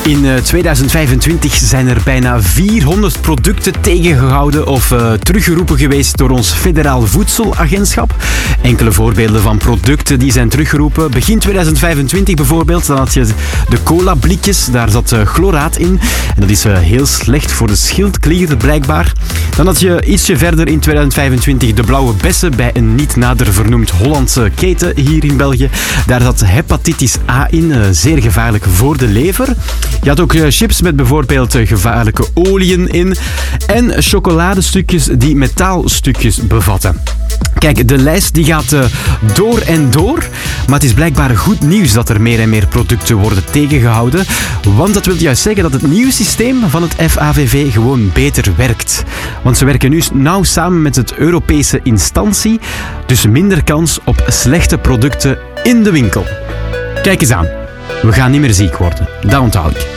In 2025 zijn er bijna 400 producten tegengehouden of teruggeroepen geweest door ons Federaal Voedselagentschap. Enkele voorbeelden van producten die zijn teruggeroepen. Begin 2025 bijvoorbeeld, dan had je de cola-blikjes, daar zat chloraat in. En dat is heel slecht voor de schildklier blijkbaar. Dan had je ietsje verder in 2025 de blauwe bessen bij een niet nader vernoemd Hollandse keten hier in België. Daar zat hepatitis A in, zeer gevaarlijk voor de lever. Je had ook chips met bijvoorbeeld gevaarlijke oliën in en chocoladestukjes die metaalstukjes bevatten. Kijk, de lijst die gaat door en door, maar het is blijkbaar goed nieuws dat er meer en meer producten worden tegengehouden, want dat wil juist zeggen dat het nieuwe systeem van het FAVV gewoon beter werkt. Want ze werken nu nauw samen met het Europese instantie, dus minder kans op slechte producten in de winkel. Kijk eens aan, we gaan niet meer ziek worden, dat onthoud ik.